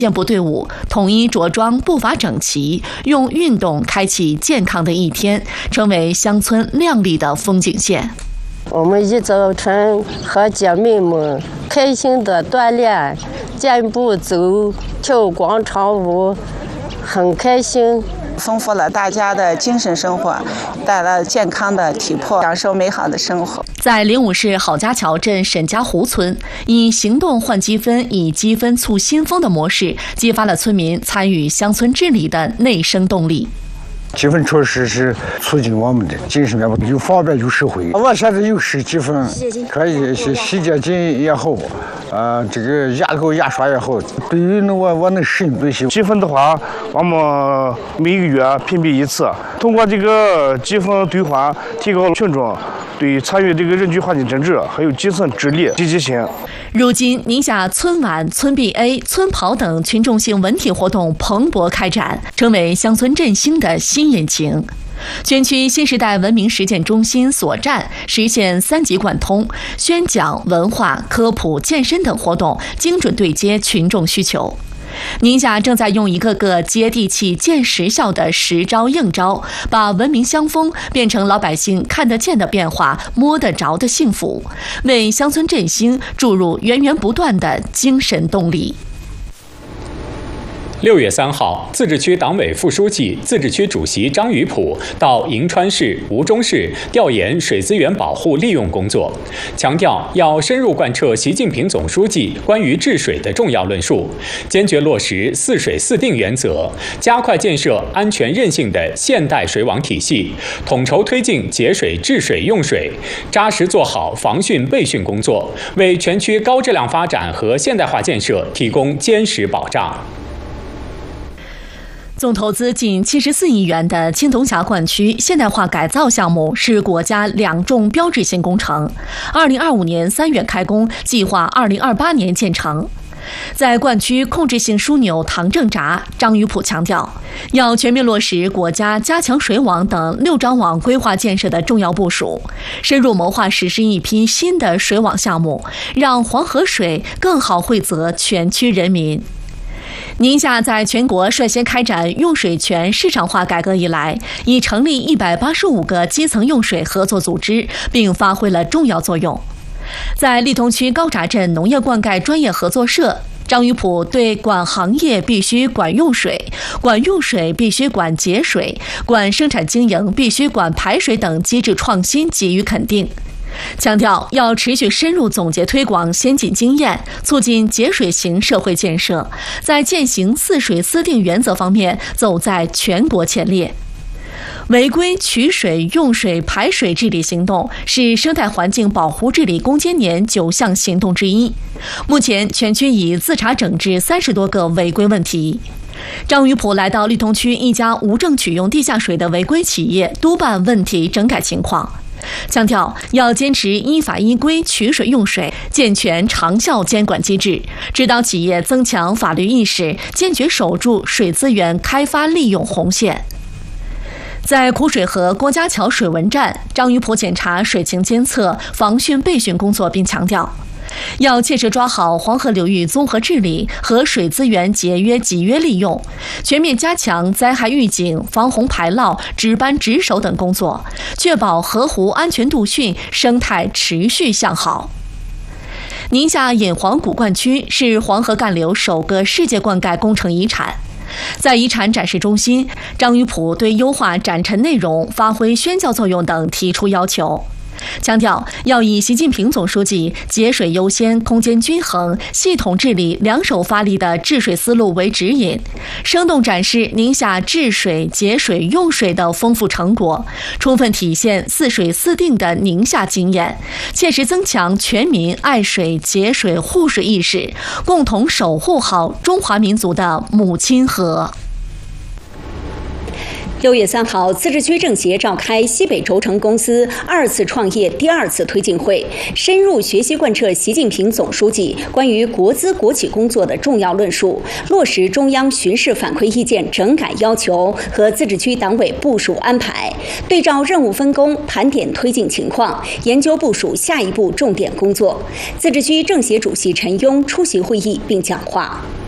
健步队伍统一着装，步伐整齐，用运动开启健康的一天，成为乡村亮丽的风景线。 我们一早晨和姐妹们开心的锻炼，健步走，跳广场舞，很开心。 丰富了大家的精神生活，带来健康的体魄，享受美好的生活。 在灵武市郝家桥镇沈家湖村，以行动换积分，以积分促新风的模式，激发了村民参与乡村治理的内生动力。 积分确实是促进我们的精神面貌，又方便又实惠。我现在有10积分，可以洗洁精也好，这个牙膏牙刷也好，对于我能适应这些。 积分的话，我们每个月评比一次，通过这个积分兑换，提高群众对参与这个人居环境整治还有基层治理积极性。 如今，宁夏村晚、村 BA、村跑等群众性文体活动蓬勃开展，成为乡村振兴的新引擎。全区新时代文明实践中心所站实现3级贯通，宣讲、文化、科普、健身等活动精准对接群众需求。宁夏正在用一个个接地气、见实效的实招硬招，把文明乡风变成老百姓看得见的变化、摸得着的幸福，为乡村振兴注入源源不断的精神动力。 6月3号，自治区党委副书记、自治区主席张宇普到银川市、吴忠市调研水资源保护利用工作，强调要深入贯彻习近平总书记关于治水的重要论述，坚决落实4水4定原则，加快建设安全韧性的现代水网体系，统筹推进节水、治水、用水，扎实做好防汛备汛工作，为全区高质量发展和现代化建设提供坚实保障。 总投资近74亿元的青铜峡灌区现代化改造项目是国家2重标志性工程，2025年3月开工，计划2028年建成。在灌区控制性枢纽唐正闸，张宇普强调，要全面落实国家加强水网等6张网规划建设的重要部署，深入谋划实施一批新的水网项目，让黄河水更好惠泽全区人民。宁夏在全国率先开展用水权市场化改革以来，已成立185个基层用水合作组织，并发挥了重要作用。在溧通区高闸镇农业灌溉专业合作社，张宇普对管行业必须管用水、管用水必须管节水、管生产经营必须管排水等机制创新给予肯定，强调要持续深入总结推广先进经验，促进节水型社会建设，在践行4水4定原则方面走在全国前列。违规取水、用水、排水治理行动是生态环境保护治理攻坚年9项行动之一。目前，全区已自查整治30多个违规问题。张宇普来到溧通区一家无证取用地下水的违规企业督办问题整改情况，强调要坚持依法依规取水用水，健全长效监管机制，指导企业增强法律意识，坚决守住水资源开发利用红线。在苦水河郭家桥水文站，张宇普检查水情监测、防汛备汛工作，并强调，要切实抓好黄河流域综合治理和水资源节约集约利用，全面加强灾害预警、防洪排涝、值班值守等工作，确保河湖安全度汛，生态持续向好。宁夏引黄古灌区是黄河干流首个世界灌溉工程遗产。在遗产展示中心，张宇普对优化展陈内容、发挥宣教作用等提出要求，强调要以习近平总书记节水优先、空间均衡、系统治理两手发力的治水思路为指引，生动展示宁夏治水、节水、用水的丰富成果，充分体现4水4定的宁夏经验，切实增强全民爱水、节水、护水意识，共同守护好中华民族的母亲河。 6月3号，自治区政协召开西北轴承公司2次创业第2次推进会，深入学习贯彻习近平总书记关于国资国企工作的重要论述，落实中央巡视反馈意见整改要求和自治区党委部署安排，对照任务分工，盘点推进情况，研究部署下一步重点工作。自治区政协主席陈庸出席会议并讲话。